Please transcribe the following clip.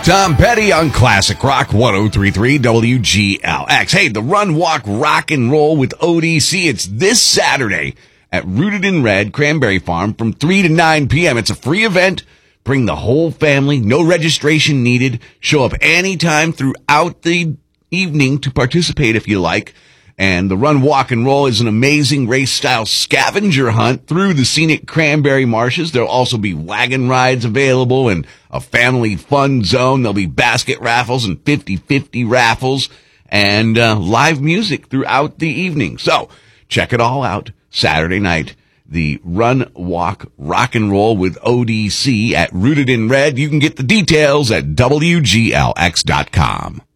Tom Petty on Classic Rock 103.3 WGLX. Hey, the Run, Walk, Rock and Roll with ODC. It's this Saturday at Rooted in Red, Cranberry Farm from 3 to 9 p.m. It's a free event. Bring the whole family. No registration needed. Show up anytime throughout the evening to participate if you like. And the Run, Walk, and Roll is an amazing race-style scavenger hunt through the scenic cranberry marshes. There'll also be wagon rides available and a family fun zone. There'll be basket raffles and 50-50 raffles and live music throughout the evening. So check it all out Saturday night. The Run, Walk, Rock and Roll with ODC at Rooted in Red. You can get the details at WGLX.com.